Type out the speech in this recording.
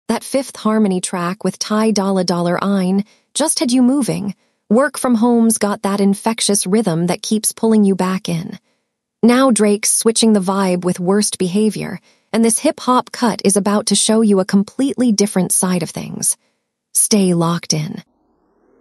That Fifth Harmony track with Ty Dolla Dollar Ein just had you moving. Work from Home's got that infectious rhythm that keeps pulling you back in. Now Drake's switching the vibe with Worst Behavior, and this hip-hop cut is about to show you a completely different side of things. Stay locked in.